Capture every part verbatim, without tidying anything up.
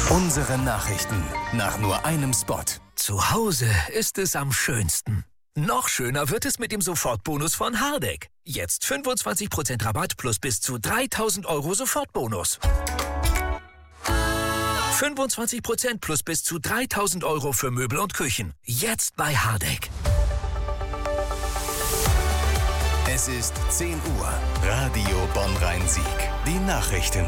Unsere Nachrichten nach nur einem Spot. Zu Hause ist es am schönsten. Noch schöner wird es mit dem Sofortbonus von Hardegg. Jetzt fünfundzwanzig Prozent Rabatt plus bis zu dreitausend Euro Sofortbonus. fünfundzwanzig Prozent plus bis zu dreitausend Euro für Möbel und Küchen. Jetzt bei Hardegg. Es ist zehn Uhr. Radio Bonn-Rhein-Sieg. Die Nachrichten.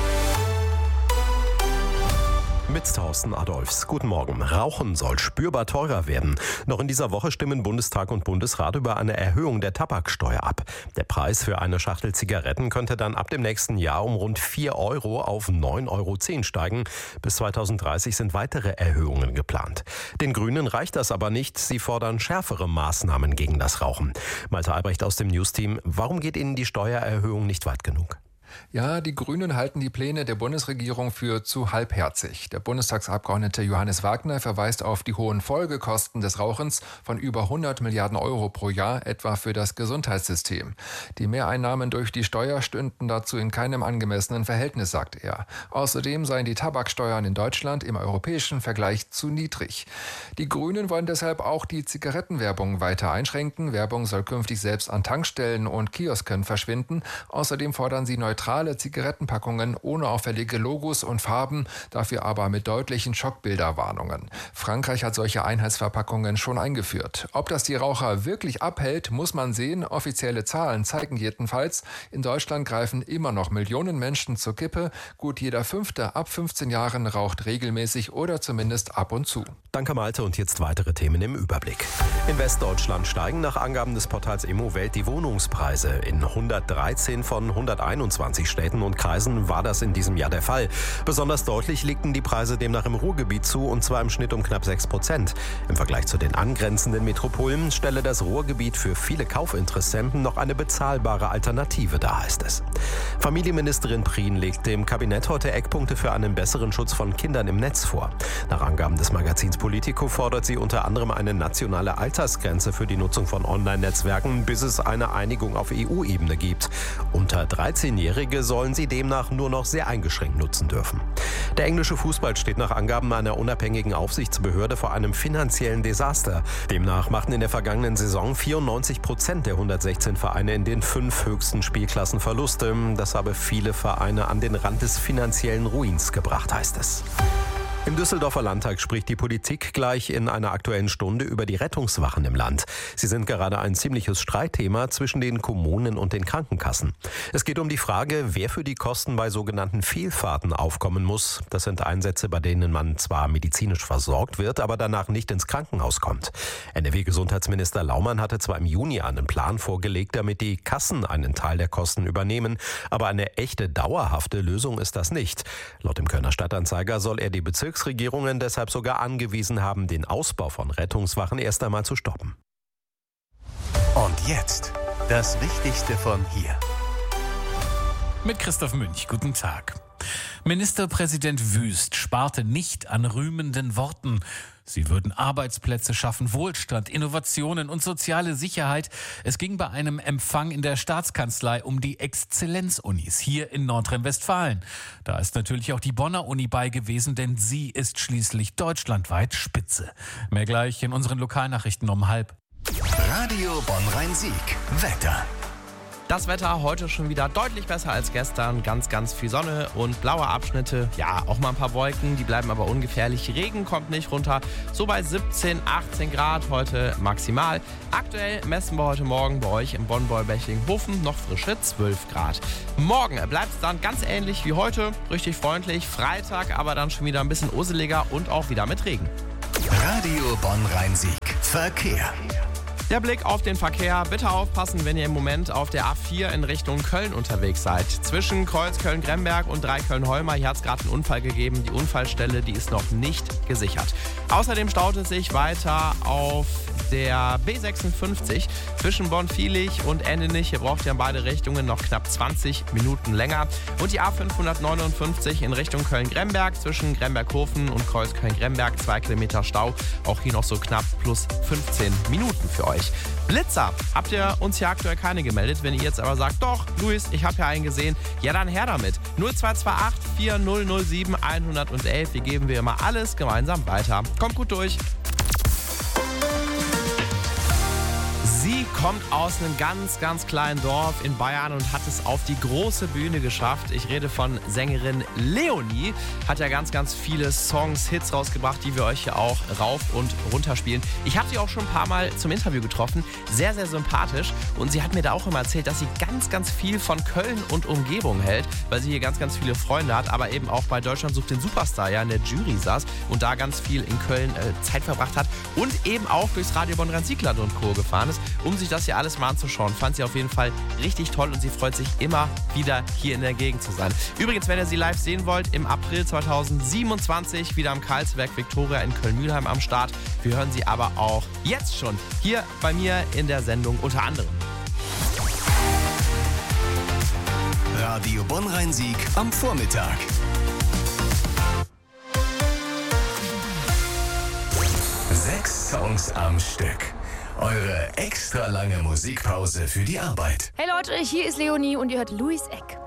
Mit Thorsten Adolfs. Guten Morgen. Rauchen soll spürbar teurer werden. Noch in dieser Woche stimmen Bundestag und Bundesrat über eine Erhöhung der Tabaksteuer ab. Der Preis für eine Schachtel Zigaretten könnte dann ab dem nächsten Jahr um rund vier Euro auf neun Euro zehn steigen. Bis zweitausenddreißig sind weitere Erhöhungen geplant. Den Grünen reicht das aber nicht. Sie fordern schärfere Maßnahmen gegen das Rauchen. Malte Albrecht aus dem Newsteam. Warum geht Ihnen die Steuererhöhung nicht weit genug? Ja, die Grünen halten die Pläne der Bundesregierung für zu halbherzig. Der Bundestagsabgeordnete Johannes Wagner verweist auf die hohen Folgekosten des Rauchens von über hundert Milliarden Euro pro Jahr, etwa für das Gesundheitssystem. Die Mehreinnahmen durch die Steuer stünden dazu in keinem angemessenen Verhältnis, sagt er. Außerdem seien die Tabaksteuern in Deutschland im europäischen Vergleich zu niedrig. Die Grünen wollen deshalb auch die Zigarettenwerbung weiter einschränken. Werbung soll künftig selbst an Tankstellen und Kiosken verschwinden. Außerdem fordern sie neutrale Zigarettenpackungen ohne auffällige Logos und Farben, dafür aber mit deutlichen Schockbilderwarnungen. Frankreich hat solche Einheitsverpackungen schon eingeführt. Ob das die Raucher wirklich abhält, muss man sehen. Offizielle Zahlen zeigen jedenfalls, in Deutschland greifen immer noch Millionen Menschen zur Kippe. Gut jeder Fünfte ab fünfzehn Jahren raucht regelmäßig oder zumindest ab und zu. Danke Malte und jetzt weitere Themen im Überblick. In Westdeutschland steigen nach Angaben des Portals Immowelt die Wohnungspreise. In hundertdreizehn von hunderteinundzwanzig Städten und Kreisen war das in diesem Jahr der Fall. Besonders deutlich legten die Preise demnach im Ruhrgebiet zu, und zwar im Schnitt um knapp sechs Prozent. Im Vergleich zu den angrenzenden Metropolen stelle das Ruhrgebiet für viele Kaufinteressenten noch eine bezahlbare Alternative dar, heißt es. Familienministerin Prien legt dem Kabinett heute Eckpunkte für einen besseren Schutz von Kindern im Netz vor. Nach Angaben des Magazins Politico fordert sie unter anderem eine nationale Altersgrenze für die Nutzung von Online-Netzwerken, bis es eine Einigung auf E U-Ebene gibt. Unter dreizehnjährige sollen sie demnach nur noch sehr eingeschränkt nutzen dürfen. Der englische Fußball steht nach Angaben einer unabhängigen Aufsichtsbehörde vor einem finanziellen Desaster. Demnach machten in der vergangenen Saison vierundneunzig Prozent der hundertsechzehn Vereine in den fünf höchsten Spielklassen Verluste. Das habe viele Vereine an den Rand des finanziellen Ruins gebracht, heißt es. Im Düsseldorfer Landtag spricht die Politik gleich in einer Aktuellen Stunde über die Rettungswachen im Land. Sie sind gerade ein ziemliches Streitthema zwischen den Kommunen und den Krankenkassen. Es geht um die Frage, wer für die Kosten bei sogenannten Fehlfahrten aufkommen muss. Das sind Einsätze, bei denen man zwar medizinisch versorgt wird, aber danach nicht ins Krankenhaus kommt. N R W-Gesundheitsminister Laumann hatte zwar im Juni einen Plan vorgelegt, damit die Kassen einen Teil der Kosten übernehmen, aber eine echte dauerhafte Lösung ist das nicht. Laut dem Kölner Stadtanzeiger soll er die Bezirks Regierungen deshalb sogar angewiesen haben, den Ausbau von Rettungswachen erst einmal zu stoppen. Und jetzt das Wichtigste von hier. Mit Christoph Münch, guten Tag. Ministerpräsident Wüst sparte nicht an rühmenden Worten. Sie würden Arbeitsplätze schaffen, Wohlstand, Innovationen und soziale Sicherheit. Es ging bei einem Empfang in der Staatskanzlei um die Exzellenzunis hier in Nordrhein-Westfalen. Da ist natürlich auch die Bonner Uni bei gewesen, denn sie ist schließlich deutschlandweit Spitze. Mehr gleich in unseren Lokalnachrichten um halb. Radio Bonn-Rhein-Sieg. Wetter. Das Wetter heute schon wieder deutlich besser als gestern. Ganz, ganz viel Sonne und blaue Abschnitte. Ja, auch mal ein paar Wolken, die bleiben aber ungefährlich. Regen kommt nicht runter. So bei siebzehn, achtzehn Grad heute maximal. Aktuell messen wir heute Morgen bei euch im Bonn-Bollbechling-Hofen noch frische zwölf Grad. Morgen bleibt es dann ganz ähnlich wie heute. Richtig freundlich. Freitag aber dann schon wieder ein bisschen useliger und auch wieder mit Regen. Radio Bonn-Rhein-Sieg. Verkehr. Der Blick auf den Verkehr. Bitte aufpassen, wenn ihr im Moment auf der A vier in Richtung Köln unterwegs seid. Zwischen Kreuz Köln-Gremberg und Dreiköln-Holmer. Hier hat es gerade einen Unfall gegeben. Die Unfallstelle, die ist noch nicht gesichert. Außerdem staut es sich weiter auf der B sechsundfünfzig zwischen Bonn-Viehlich und Endenich. Hier braucht ihr in beide Richtungen noch knapp zwanzig Minuten länger. Und die A fünfhundertneunundfünfzig in Richtung Köln-Gremberg zwischen Gremberghofen und Kreuz Köln-Gremberg. Zwei Kilometer Stau. Auch hier noch so knapp plus fünfzehn Minuten für euch. nicht. Blitzer, habt ihr uns hier aktuell keine gemeldet? Wenn ihr jetzt aber sagt, doch, Luis, ich habe ja einen gesehen, ja dann her damit. null zwei zwei acht vier null null sieben eins eins eins. Hier geben wir immer alles gemeinsam weiter. Kommt gut durch. Sie kommt aus einem ganz, ganz kleinen Dorf in Bayern und hat es auf die große Bühne geschafft. Ich rede von Sängerin Leonie. Hat ja ganz, ganz viele Songs, Hits rausgebracht, die wir euch hier auch rauf und runter spielen. Ich habe sie auch schon ein paar Mal zum Interview getroffen. Sehr, sehr sympathisch. Und sie hat mir da auch immer erzählt, dass sie ganz, ganz viel von Köln und Umgebung hält, weil sie hier ganz, ganz viele Freunde hat, aber eben auch bei Deutschland sucht den Superstar ja in der Jury saß und da ganz viel in Köln äh, Zeit verbracht hat und eben auch durchs Radio Bonn-Rhein-Sieg-Land und Co. gefahren ist, um sich das hier alles mal anzuschauen. Fand sie auf jeden Fall richtig toll und sie freut sich immer wieder hier in der Gegend zu sein. Übrigens, wenn ihr sie live sehen wollt, im April zweitausendsiebenundzwanzig wieder am Karlsberg Victoria in Köln-Mühlheim am Start. Wir hören sie aber auch jetzt schon hier bei mir in der Sendung unter anderem. Radio Bonn-Rhein-Sieg am Vormittag. Sechs Songs am Stück. Eure extra lange Musikpause für die Arbeit. Hey Leute, hier ist Leonie und ihr hört Luis Eck.